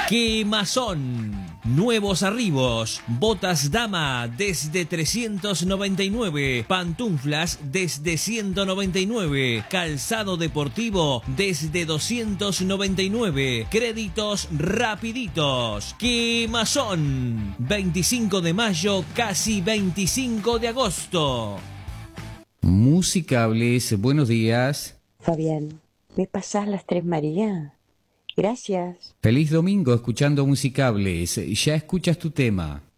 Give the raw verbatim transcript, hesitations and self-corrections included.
Quemazón. Nuevos arribos. Botas dama desde trescientos noventa y nueve. Pantuflas desde ciento noventa y nueve. Calzado deportivo desde doscientos noventa y nueve. Créditos rapiditos. Quemazón. veinticinco de mayo, casi veinticinco de agosto. Musicables, buenos días. Fabián, ¿me pasás las Tres Marías? Gracias. Feliz domingo escuchando Musicables. Ya escuchas tu tema.